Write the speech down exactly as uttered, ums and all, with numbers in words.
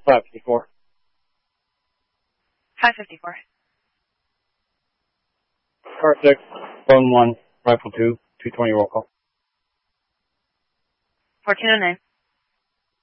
five fifty-four. five fifty-four. Car six, phone one, rifle two, two twenty roll call. fourteen oh nine.